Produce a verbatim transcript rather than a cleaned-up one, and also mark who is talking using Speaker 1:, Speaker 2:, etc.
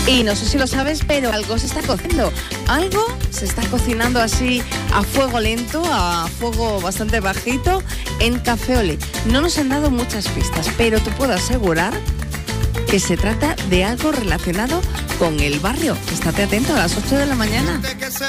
Speaker 1: Y no sé si lo sabes, pero algo se está cociendo. Algo se está cocinando así a fuego lento, a fuego bastante bajito, en Café Olé. No nos han dado muchas pistas, pero te puedo asegurar que se trata de algo relacionado con el barrio. Estate atento a las ocho de la mañana.